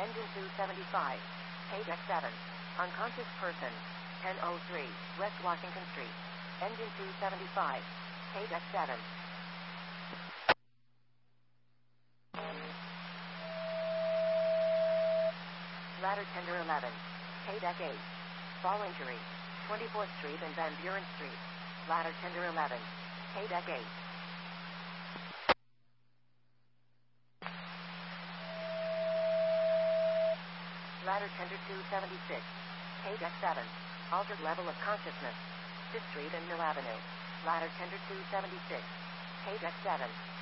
Engine 275. K deck 7. Unconscious person. 1003. West Washington Street. Engine 275. K deck 7. Ladder tender 11. K deck 8. Fall injury. 24th Street and Van Buren Street. Ladder tender 11. K deck 8. Ladder tender 276. K deck 7. Altered level of consciousness. 5th Street and Mill Avenue. Ladder tender 276. K deck 7.